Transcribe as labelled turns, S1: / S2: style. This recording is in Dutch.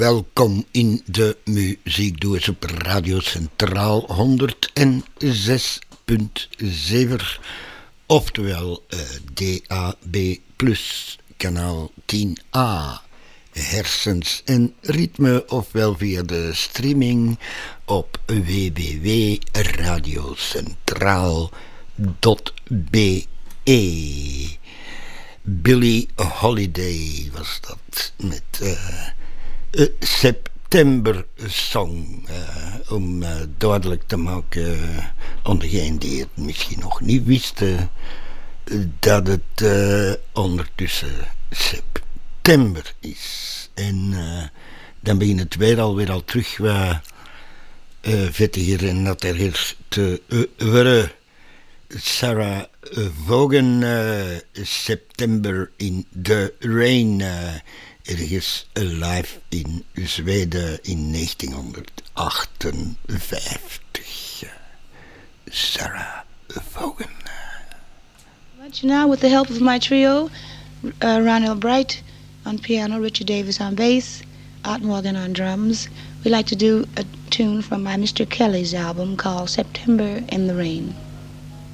S1: Welkom in de Muziekdoos op Radio Centraal 106.7, oftewel DAB+, kanaal 10A, hersens en ritme, ofwel via de streaming op www.radiocentraal.be. Billie Holiday was dat met September Song, om duidelijk te maken aan degenen die het misschien nog niet wisten, dat het ondertussen september is. En dan begint het weer al terug wat vettiger en natter te worden. Sarah Vaughan, September in the Rain, ergens live in Zweden in 1958. Sarah Vaughan.
S2: Right now, with the help of my trio, Ronald Bright on piano, Richard Davis on bass, Art Morgan on drums, we like to do a tune from my Mr. Kelly's album called September in the Rain.